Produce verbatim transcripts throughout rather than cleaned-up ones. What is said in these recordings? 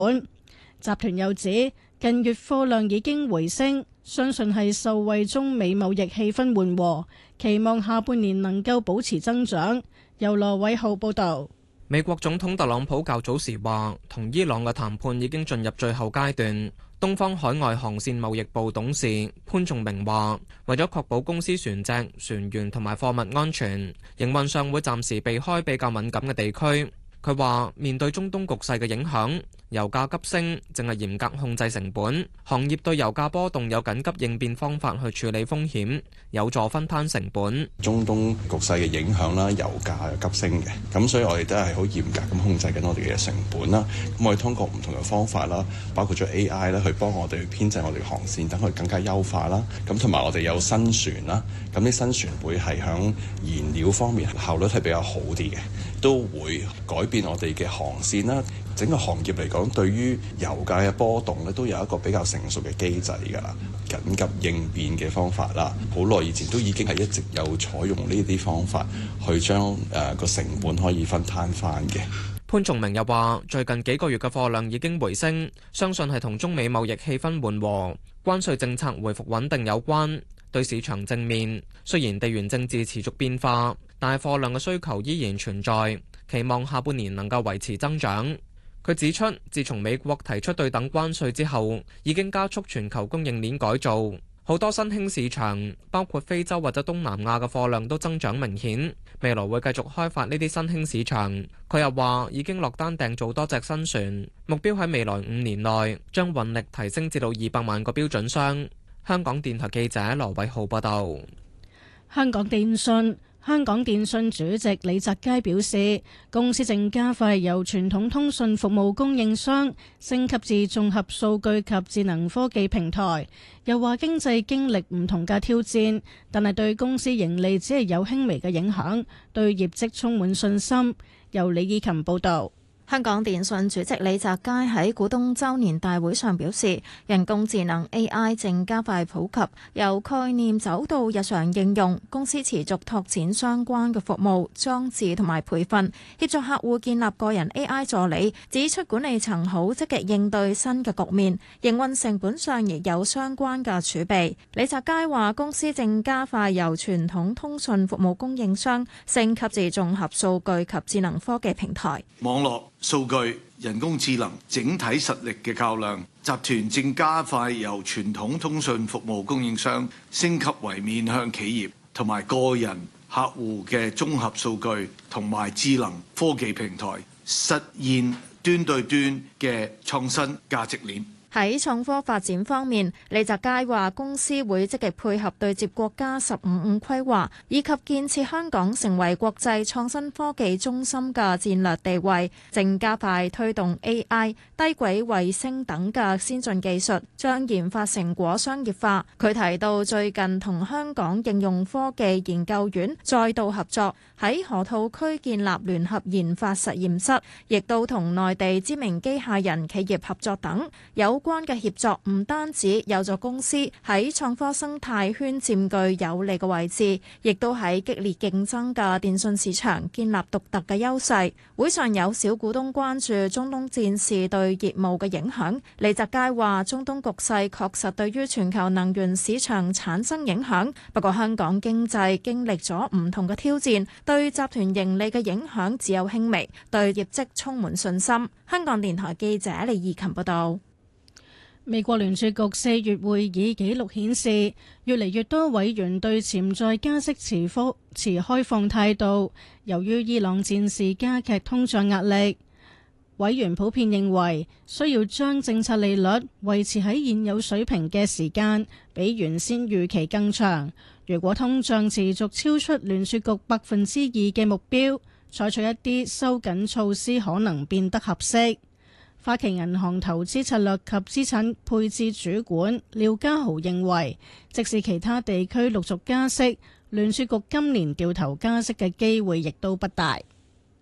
集團又指，近月貨量已經回升，相信係受惠中美貿易氣氛緩和，期望下半年能夠保持增長。由羅偉浩報導。 美國總統特朗普較早時話，同伊朗嘅談判已經進入最後階段。東方海外航線貿易部董事潘仲明話，為咗確保公司船隻、船員同埋貨物安全，營運上會暫時避開比較敏感嘅地區。佢話面對中東局勢嘅影響，油價急升，正係嚴格控制成本。行業對油價波動有緊急應變方法去處理風險，有助分攤成本。 中東局勢嘅影響啦，油價急升嘅，咁所以我哋都係好嚴格咁控制緊我哋嘅成本啦。咁我哋通過唔同嘅方法啦，包括咗 A I 啦，去幫我哋去編製我哋嘅航線，等佢更加優化啦。咁同埋我哋有新船啦，咁啲新船會係響燃料方面效率係比較好啲嘅，都會改變我哋嘅航線啦。整個行業嚟講，對於油價嘅波動咧，都有一個比較成熟嘅機制㗎啦，緊急應變嘅方法啦。好耐以前都已經係一直有採用呢啲方法，去將誒個成本可以分攤翻嘅。 潘仲明又話，最近幾個月嘅貨量已經回升，相信係同中美貿易氣氛緩和、關稅政策回復穩定有關，對市場正面。雖然地緣政治持續變化，但係貨量嘅需求依然存在，期望下半年能夠維持增長。佢指出，自從美國提出對等關稅之後，已經加速全球供應鏈改造，好多新興市場，包括非洲或者東南亞嘅貨量都增長明顯。未來會繼續開發呢啲新興市場。佢又話已經落單訂造多隻新船，目標喺未來五年內將運力提升至到二百萬個標準箱。香港電台記者羅偉浩報道。 香港電訊香港電訊主席李澤楷表示，公司正加快由傳統通訊服務供應商升級至綜合數據及智能科技平台。又話經濟經歷唔同嘅挑戰，但係對公司盈利只係有輕微嘅影響，對業績充滿信心。由李以琴報道。 香港電訊主席李澤楷喺股東周年大會上表示，人工智能 A I 正加快普及，由概念走到日常應用。公司持續拓展相關嘅服務、裝置同埋培訓，協助客戶建立個人 A I 助理。指出管理層好積極應對新嘅局面，營運成本上亦有相關嘅儲備。李澤楷話，公司正加快由傳統通訊服務供應商升級至綜合數據及智能科技平台。 網絡數據、人工智能整體實力嘅較量，集團正加快由傳統通訊服務供應商升級為面向企業同埋個人客戶嘅綜合數據同埋智能科技平台，實現端對端嘅創新價值鏈。 喺創科發展方面，李澤楷話公司會積極配合對接國家十五五規劃，以及建設香港成為國際創新科技中心嘅戰略地位，正加快推動 A I、低軌衛星等嘅先進技術，將研發成果商業化。佢提到最近同香港應用科技研究院再度合作，喺河套區建立聯合研發實驗室，亦都同內地知名機械人企業合作等。有關嘅協作唔單止有助公司喺創科生態圈佔據有利嘅位置，亦都喺激烈競爭嘅電信市場建立獨特嘅優勢。會上有小股東關注中東戰事對業務嘅影響。李澤楷話：中東局勢確實對於全球能源市場產生影響，不過香港經濟經歷咗唔同嘅挑戰，對集團盈利嘅影響只有輕微，對業績充滿信心。香港電台記者李義琴報道。 美國聯儲局四月會議記錄顯示，越嚟越多委員對潛在加息持科持開放態度。由於伊朗戰事加劇通脹壓力，委員普遍認為需要將政策利率維持喺現有水平嘅時間，比原先預期更長。如果通脹持續超出聯儲局百分之二嘅目標，採取一啲收緊措施可能變得合適。花旗銀行投資策略及資產配置主管廖家豪認為，即使其他地區陸續加息，聯儲局今年掉頭加息嘅機會亦都不大。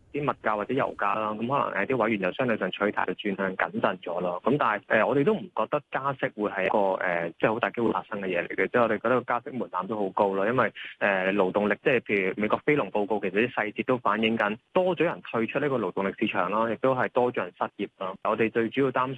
啲物價或者油價啦，咁可能誒啲委員就相對上取態就轉向謹慎咗咯。咁但係誒、呃、我哋都唔覺得加息會係一個誒即係好大機會發生嘅嘢嚟嘅，即係我哋覺得個加息門檻都好高咯，因為誒、呃、勞動力即係譬如美國非農報告其實啲細節都反映緊多咗人退出呢個勞動力市場啦，亦都係多咗人失業啦。我哋最主要擔心